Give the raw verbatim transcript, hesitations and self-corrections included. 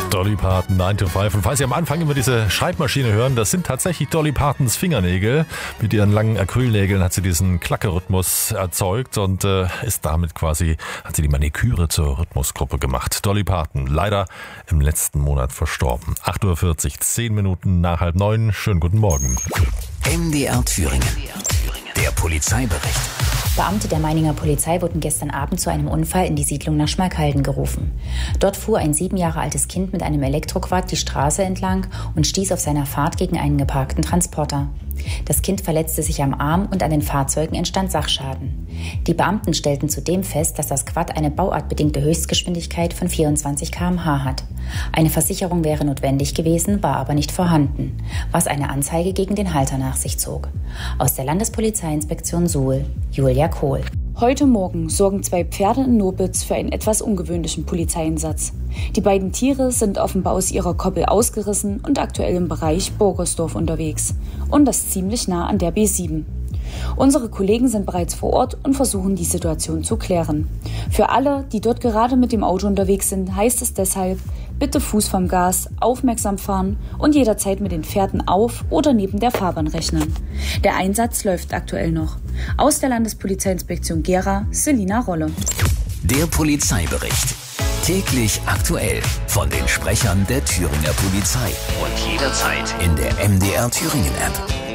Dolly Parton, nine to five. Und falls Sie am Anfang immer diese Schreibmaschine hören, das sind tatsächlich Dolly Partons Fingernägel. Mit ihren langen Acrylnägeln hat sie diesen Klackerrhythmus erzeugt und äh, ist damit quasi, hat sie die Maniküre zur Rhythmusgruppe gemacht. Dolly Parton, leider im letzten Monat verstorben. acht Uhr vierzig, zehn Minuten nach halb neun. Schönen guten Morgen. M D R Thüringen. Der Polizeibericht. Beamte der Meininger Polizei wurden gestern Abend zu einem Unfall in die Siedlung nach Schmalkalden gerufen. Dort fuhr ein sieben Jahre altes Kind mit einem Elektroquad die Straße entlang und stieß auf seiner Fahrt gegen einen geparkten Transporter. Das Kind verletzte sich am Arm und an den Fahrzeugen entstand Sachschaden. Die Beamten stellten zudem fest, dass das Quad eine bauartbedingte Höchstgeschwindigkeit von vierundzwanzig Kilometer pro Stunde hat. Eine Versicherung wäre notwendig gewesen, war aber nicht vorhanden, was eine Anzeige gegen den Halter nach sich zog. Aus der Landespolizeiinspektion Suhl, Julia Kohl. Heute Morgen sorgen zwei Pferde in Nobitz für einen etwas ungewöhnlichen Polizeieinsatz. Die beiden Tiere sind offenbar aus ihrer Koppel ausgerissen und aktuell im Bereich Burgersdorf unterwegs. Und das ziemlich nah an der B sieben. Unsere Kollegen sind bereits vor Ort und versuchen, die Situation zu klären. Für alle, die dort gerade mit dem Auto unterwegs sind, heißt es deshalb, bitte Fuß vom Gas, aufmerksam fahren und jederzeit mit den Pferden auf oder neben der Fahrbahn rechnen. Der Einsatz läuft aktuell noch. Aus der Landespolizeiinspektion Gera, Selina Rolle. Der Polizeibericht. Täglich aktuell von den Sprechern der Thüringer Polizei. Und jederzeit in der M D R Thüringen App.